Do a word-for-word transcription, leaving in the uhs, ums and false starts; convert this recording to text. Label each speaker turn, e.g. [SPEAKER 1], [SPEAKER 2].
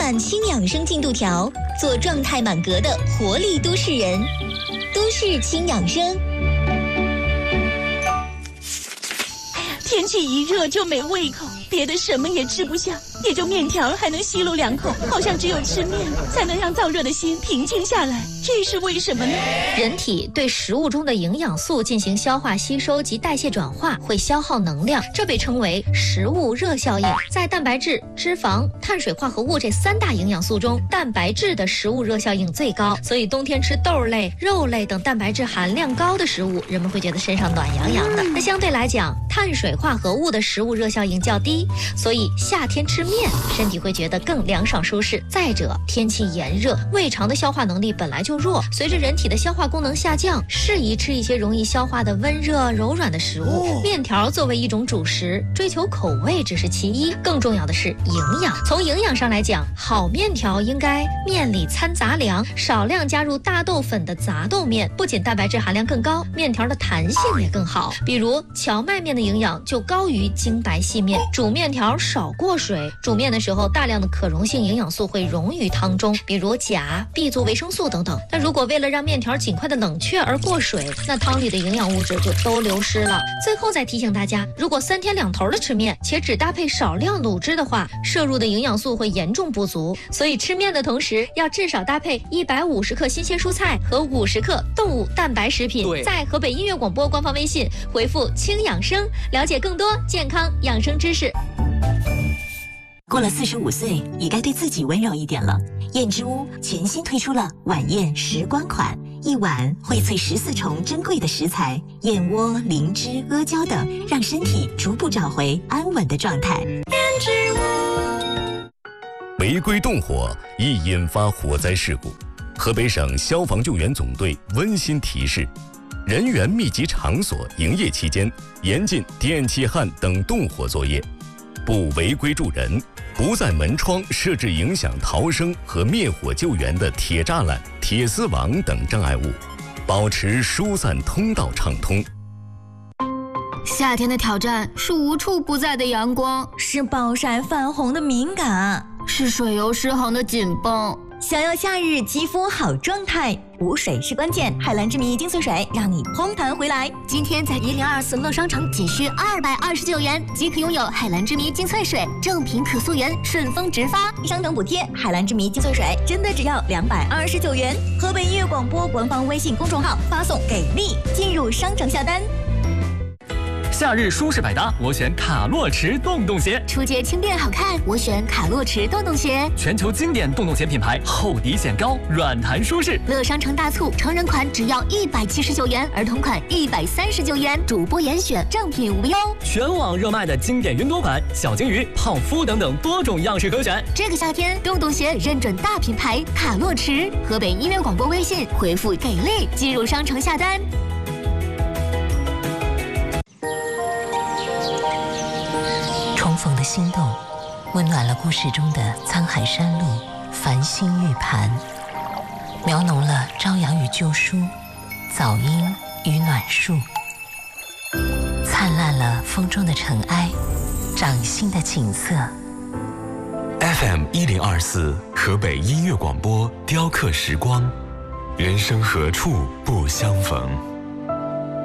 [SPEAKER 1] 满轻养生进度条，做状态满格的活力都市人。都市轻养生。
[SPEAKER 2] 天气一热就没胃口，别的什么也吃不下，也就面条还能吸溜两口，好像只有吃面才能让燥热的心平静下来，这是为什么呢？
[SPEAKER 3] 人体对食物中的营养素进行消化吸收及代谢转化，会消耗能量，这被称为食物热效应。在蛋白质、脂肪、碳水化合物这三大营养素中，蛋白质的食物热效应最高，所以冬天吃豆类、肉类等蛋白质含量高的食物，人们会觉得身上暖洋洋的。那相对来讲，碳水化合物的食物热效应较低，所以夏天吃面，身体会觉得更凉爽舒适。再者，天气炎热，胃肠的消化能力本来就弱，随着人体的消化功能下降，适宜吃一些容易消化的温热柔软的食物。面条作为一种主食，追求口味只是其一，更重要的是营养。从营养上来讲，好面条应该面里掺杂粮，少量加入大豆粉的杂豆面，不仅蛋白质含量更高，面条的弹性也更好。比如荞麦面的营养就高于精白细面。煮面条少过水，煮面的时候大量的可溶性营养素会溶于汤中，比如钾、B 族维生素等等。但如果为了让面条尽快的冷却而过水，那汤里的营养物质就都流失了。最后再提醒大家，如果三天两头的吃面，且只搭配少量卤汁的话，摄入的营养素会严重不足。所以吃面的同时，要至少搭配一百五十克新鲜蔬菜和五十克动物蛋白食品。在河北音乐广播官方微信回复轻养生，了解更多健康养生知识。
[SPEAKER 4] 过了四十五岁，也该对自己温柔一点了。燕之屋全新推出了晚宴时光款，一碗荟萃十四重珍贵的食材，燕窝、灵芝、阿胶等，让身体逐步找回安稳的状态。燕之屋。
[SPEAKER 5] 违规动火易引发火灾事故，河北省消防救援总队温馨提示：人员密集场所营业期间，严禁电气焊等动火作业，不违规助人，不在门窗设置影响逃生和灭火救援的铁栅栏、铁丝网等障碍物，保持疏散通道畅通。
[SPEAKER 6] 夏天的挑战是无处不在的阳光，
[SPEAKER 7] 是暴晒泛红的敏感，
[SPEAKER 6] 是水油失衡的紧绷。
[SPEAKER 7] 想要夏日肌肤好状态，补水是关键。海蓝之谜精粹水让你嘭弹回来。
[SPEAKER 6] 今天在一零二四乐商城仅需二百二十九元即可拥有海蓝之谜精粹水，正品可溯源，顺丰直发，
[SPEAKER 7] 商城补贴。海蓝之谜精粹水真的只要两百二十九元。河北音乐广播官方微信公众号发送给力，进入商城下单。
[SPEAKER 8] 夏日舒适百搭，我选卡洛驰洞洞鞋。
[SPEAKER 6] 出街轻便好看，我选卡洛驰洞洞鞋。
[SPEAKER 8] 全球经典洞洞鞋品牌，厚底显高，软弹舒适。
[SPEAKER 6] 乐商城大促，成人款只要一百七十九元，儿童款一百三十九元，主播严选，正品无忧。
[SPEAKER 8] 全网热卖的经典云朵款、小金鱼、胖夫等等多种样式可选。
[SPEAKER 6] 这个夏天，洞洞鞋认准大品牌卡洛驰。河北音乐广播微信回复给力，进入商城下单。
[SPEAKER 4] 重逢的心动，温暖了故事中的沧海山路、繁星玉盘，描浓了朝阳与旧书、早莺与暖树，灿烂了风中的尘埃、掌心的景色。
[SPEAKER 9] F M 一零二四河北音乐广播，雕刻时光，人生何处不相逢。